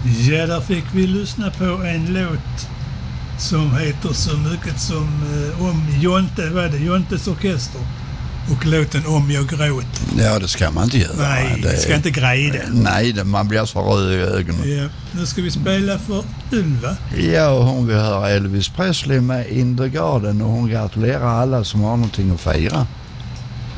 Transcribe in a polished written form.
Ja, där fick vi lyssna på en låt som heter så mycket som om Jonte, vad är det? Jontes orkester. Och låten Om jag gråter. Ja, det ska man inte göra. Nej, det ska inte greja. Nej, man blir så röd i ögonen. Ja, nu ska vi spela för Ylva. Ja, hon vill höra Elvis Presley med In the Garden och hon gratulerar alla som har någonting att fira.